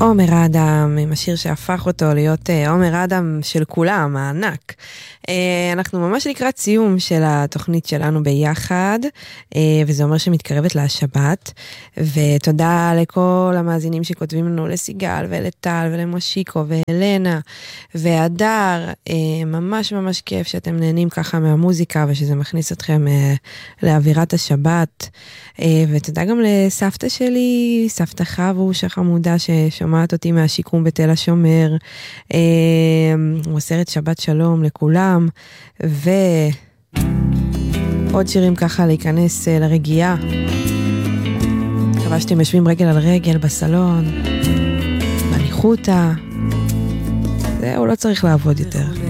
עומר אדם, עם השיר שהפך אותו להיות עומר אדם של כולם, הענק. אנחנו ממש לקראת סיום של התוכנית שלנו ביחד, וזה אומר שמתקרבת לשבת, ותודה לכל המאזינים שכותבים לנו, לסיגל ולטל ולמושיקו ואלנה והדר, ממש ממש כיף שאתם נהנים ככה מהמוזיקה, ושזה מכניס אתכם לאווירת השבת, ותודה גם לסבתא שלי, סבתא חבוש החמודה ששומעת אותי מהשיקום בתל השומר, מוסרת שבת שלום לכולם, ועוד שירים ככה להיכנס לרגיעה. מקווה שאתם יושבים רגל על רגל בסלון, בניחותא, זהו, לא צריך לעבוד יותר.